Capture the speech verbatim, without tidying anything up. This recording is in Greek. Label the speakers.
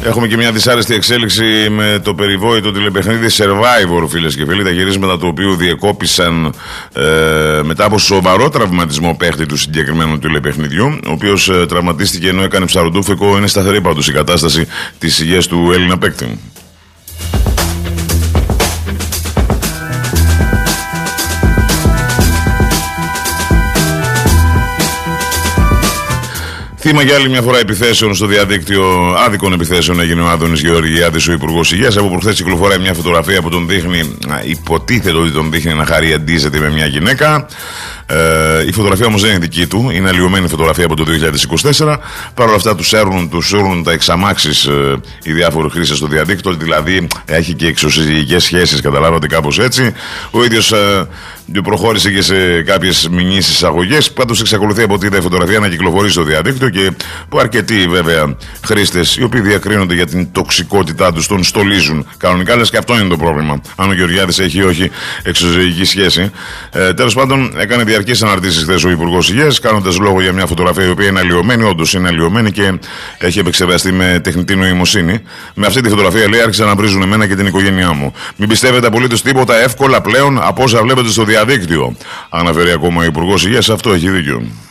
Speaker 1: Έχουμε και μια δυσάρεστη εξέλιξη με το περιβόητο τηλεπαιχνίδι Survivor, φίλες και φίλοι, τα γυρίσματα του οποίου διεκόπησαν ε, μετά από σοβαρό τραυματισμό παίχτη του συγκεκριμένου τηλεπαιχνιδιού, ο οποίος ε, τραυματίστηκε ενώ έκανε ψαροντούφεκο. Είναι σταθερή πάντως η κατάσταση της υγείας του Έλληνα παίκτη. Θύμα για άλλη μια φορά επιθέσεων στο διαδίκτυο, άδικων επιθέσεων, έγινε ο Άδωνης Γεωργιάδης, ο Υπουργός Υγείας. Από προχθές κυκλοφοράει μια φωτογραφία που τον δείχνει, υποτίθεται ότι τον δείχνει να χαριαντίζεται με μια γυναίκα. Ε, η φωτογραφία όμως δεν είναι δική του, είναι αλλοιωμένη φωτογραφία από το δύο χιλιάδες είκοσι τέσσερα. Παρ' όλα αυτά τους έρνουν, τους έρνουν τα εξαμάξεις ε, οι διάφοροι χρήστες στο διαδίκτυο, δηλαδή έχει και εξωσυζυγικές σχέσεις, καταλάβατε, κάπως έτσι. Ο ίδιος ε, προχώρησε και σε κάποιες μηνύσεις εισαγωγές. Πάντως εξακολουθεί από ό,τι είδα η φωτογραφία να κυκλοφορεί στο διαδίκτυο και που αρκετοί βέβαια χρήστες, οι οποίοι διακρίνονται για την τοξικότητά τους, τον στολίζουν. Κανονικά λες και αυτό είναι το πρόβλημα. Αν ο Γεωργιάδης έχει ή όχι εξωσυζυγική σχέση. Ε, τέλος πάντων, έκανε διαρκείς αναρτήσεις χθες ο Υπουργός Υγείας, κάνοντας λόγο για μια φωτογραφία η οποία είναι αλλοιωμένη. Όντως είναι αλλοιωμένη και έχει επεξεργαστεί με τεχνητή νοημοσύνη. Με αυτή τη φωτογραφία, λέει, άρχισαν να βρίζουν εμένα και την οικογένειά μου. Μην πιστεύετε απολύτως τίποτα εύκολα πλέον από όσα βλέπετε στο διαδίκτυο. Αναφέρει ακόμα ο Υπουργός Υγείας, αυτό έχει δίκιο.